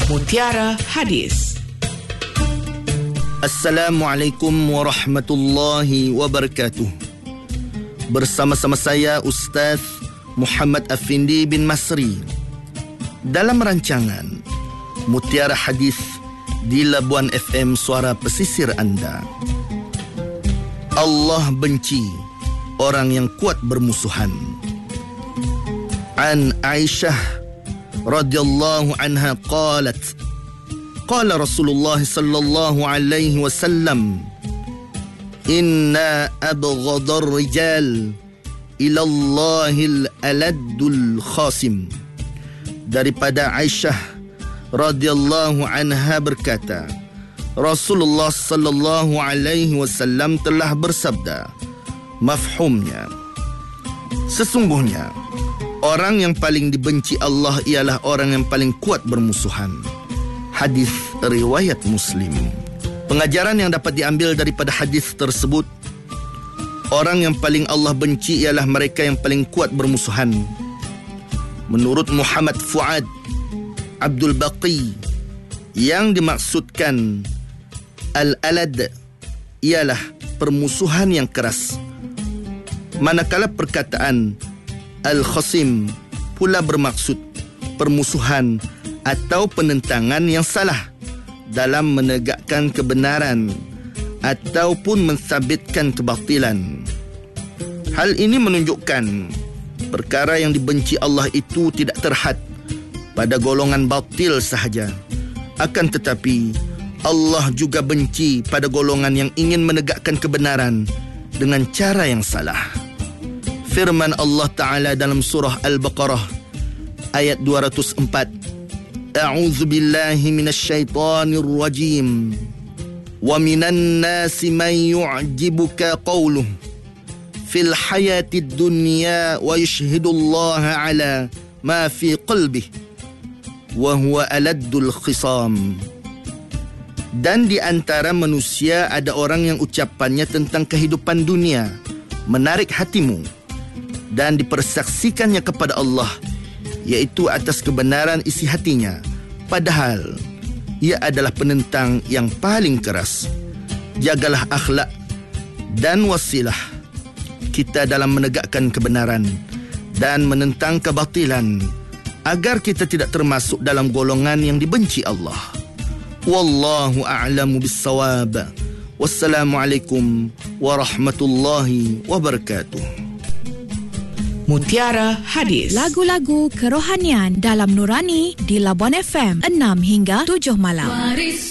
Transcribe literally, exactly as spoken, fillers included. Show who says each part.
Speaker 1: Mutiara Hadis.
Speaker 2: Assalamualaikum warahmatullahi wabarakatuh. Bersama-sama saya Ustaz Muhammad Afindi bin Masri dalam rancangan Mutiara Hadis di Labuan F M Suara Pesisir anda. Allah benci orang yang kuat bermusuhan. An Aisyah radhiyallahu anha qalat qala Rasulullah sallallahu alaihi wasallam inna abghadar rijal ila Allahil aladul khasim. Daripada Aisyah radhiyallahu anha berkata, Rasulullah sallallahu alaihi wasallam telah bersabda, mafhumnya, sesungguhnya orang yang paling dibenci Allah ialah orang yang paling kuat bermusuhan. Hadis riwayat Muslim. Pengajaran yang dapat diambil daripada hadis tersebut, orang yang paling Allah benci ialah mereka yang paling kuat bermusuhan. Menurut Muhammad Fuad Abdul Baqi, yang dimaksudkan al-alad ialah permusuhan yang keras, manakala perkataan al-khasim pula bermaksud permusuhan atau penentangan yang salah dalam menegakkan kebenaran ataupun mensabitkan kebatilan. Hal ini menunjukkan perkara yang dibenci Allah itu tidak terhad pada golongan batil sahaja, akan tetapi Allah juga benci pada golongan yang ingin menegakkan kebenaran dengan cara yang salah. Firman Allah Ta'ala dalam surah Al-Baqarah ayat dua ratus empat, A'udzu billahi minasyaitonir rajim. Wa minan nasi man yu'jibuka qawluhu fil hayatid dunya wa yashhadullaha ala ma fi qalbihi wa huwa aladdul khisam. Dan di antara manusia ada orang yang ucapannya tentang kehidupan dunia menarik hatimu dan dipersaksikannya kepada Allah, iaitu atas kebenaran isi hatinya, padahal ia adalah penentang yang paling keras. Jagalah akhlak dan wasilah kita dalam menegakkan kebenaran dan menentang kebatilan, agar kita tidak termasuk dalam golongan yang dibenci Allah. Wallahu a'lamu bis-shawab. Wassalamualaikum warahmatullahi wabarakatuh.
Speaker 1: Mutiara Hadis.
Speaker 3: Lagu-lagu kerohanian dalam Nurani di Labuan F M enam hingga tujuh malam.